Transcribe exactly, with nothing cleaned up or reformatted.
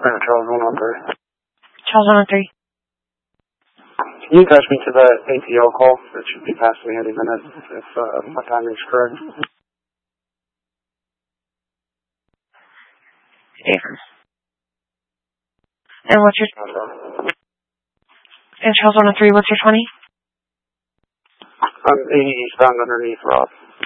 Uh, Charles one one three. Charles one one three. Can you attach me to the A T O call? It should be passing any minute if uh, my timing is correct. Stephen. And what's your... And Charles one one three, what's your twenty? I'm eighty eastbound underneath Rob.